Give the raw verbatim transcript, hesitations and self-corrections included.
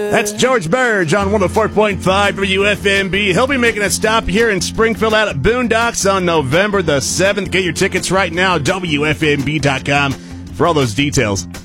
That's George Burge on one oh four point five W F M B. He'll be making a stop here in Springfield out at Boondocks on November the seventh. Get your tickets right now, W F M B dot com for all those details.